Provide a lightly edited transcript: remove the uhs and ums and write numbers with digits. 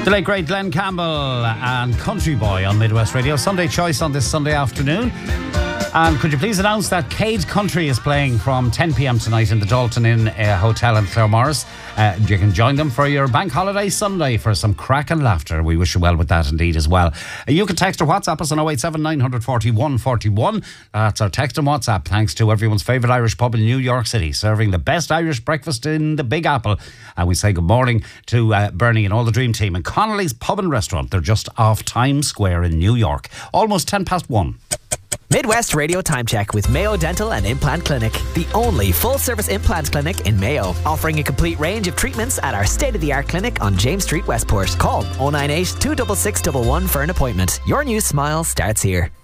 The late great Glenn Campbell and Country Boy on Midwest Radio. Sunday choice on this Sunday afternoon. And could you please announce that Cade Country is playing from 10 p.m. tonight in the Dalton Inn Hotel in Claremorris. You can join them for your bank holiday Sunday for some crack and laughter. We wish you well with that indeed as well. You can text or WhatsApp us on 087 941 41. That's our text and WhatsApp, thanks to everyone's favourite Irish pub in New York City, serving the best Irish breakfast in the Big Apple. And we say good morning to Bernie and all the Dream Team and Connolly's Pub and Restaurant. They're just off Times Square in New York. Almost 1:10. Midwest Radio Time Check with Mayo Dental and Implant Clinic, the only full-service implant clinic in Mayo, offering a complete range of treatments at our state-of-the-art clinic on James Street, Westport. Call 098 266 11 for an appointment. Your new smile starts here.